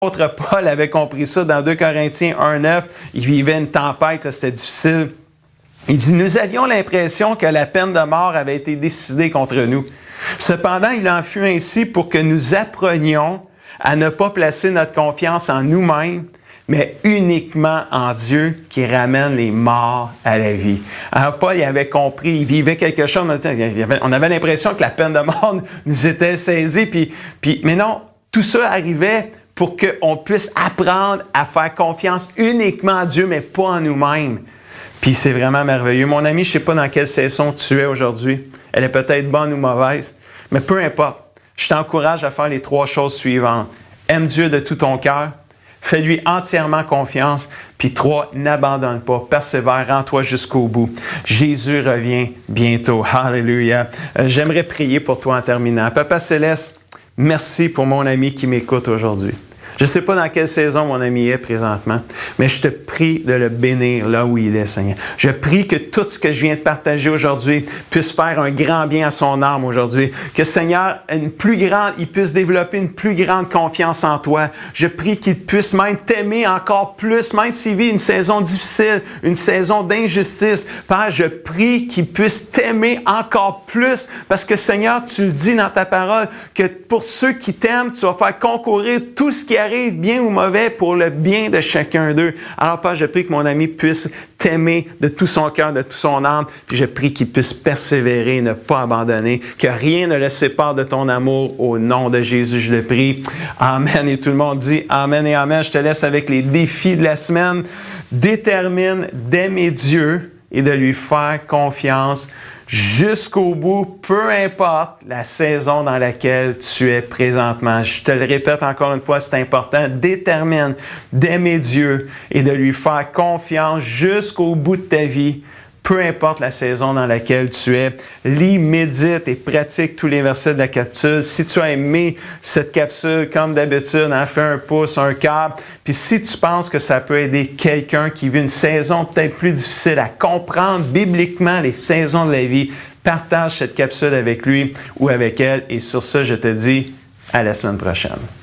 L'apôtre Paul avait compris ça dans 2 Corinthiens 1,9. Il vivait une tempête, là, c'était difficile. Il dit, nous avions l'impression que la peine de mort avait été décidée contre nous. Cependant, il en fut ainsi pour que nous apprenions à ne pas placer notre confiance en nous-mêmes, mais uniquement en Dieu qui ramène les morts à la vie. Alors Paul, il avait compris, il vivait quelque chose, on avait l'impression que la peine de mort nous était saisie, mais non, tout ça arrivait pour qu'on puisse apprendre à faire confiance uniquement en Dieu, mais pas en nous-mêmes. Puis c'est vraiment merveilleux. Mon ami, je ne sais pas dans quelle saison tu es aujourd'hui. Elle est peut-être bonne ou mauvaise, mais peu importe. Je t'encourage à faire les 3 choses suivantes. Aime Dieu de tout ton cœur. Fais-lui entièrement confiance. Puis 3, n'abandonne pas. Persévère, rends-toi jusqu'au bout. Jésus revient bientôt. Alléluia. J'aimerais prier pour toi en terminant. Papa Céleste, merci pour mon ami qui m'écoute aujourd'hui. Je ne sais pas dans quelle saison mon ami est présentement, mais je te prie de le bénir là où il est, Seigneur. Je prie que tout ce que je viens de partager aujourd'hui puisse faire un grand bien à son âme aujourd'hui. Que, Seigneur, il puisse développer une plus grande confiance en toi. Je prie qu'il puisse même t'aimer encore plus, même s'il vit une saison difficile, une saison d'injustice. Père, je prie qu'il puisse t'aimer encore plus parce que, Seigneur, tu le dis dans ta parole, que pour ceux qui t'aiment, tu vas faire concourir tout ce qui arrive, bien ou mauvais, pour le bien de chacun d'eux. Alors, Père, je prie que mon ami puisse t'aimer de tout son cœur, de toute son âme, puis je prie qu'il puisse persévérer, ne pas abandonner, que rien ne le sépare de ton amour. Au nom de Jésus, je le prie. Amen. Et tout le monde dit Amen et Amen. Je te laisse avec les défis de la semaine. Détermine d'aimer Dieu et de lui faire confiance jusqu'au bout, peu importe la saison dans laquelle tu es présentement. Je te le répète encore une fois, c'est important. Détermine d'aimer Dieu et de lui faire confiance jusqu'au bout de ta vie, peu importe la saison dans laquelle tu es. Lis, médite et pratique tous les versets de la capsule. Si tu as aimé cette capsule, comme d'habitude, fais un pouce, un cœur. Puis si tu penses que ça peut aider quelqu'un qui vit une saison peut-être plus difficile à comprendre bibliquement les saisons de la vie, partage cette capsule avec lui ou avec elle. Et sur ça, je te dis à la semaine prochaine.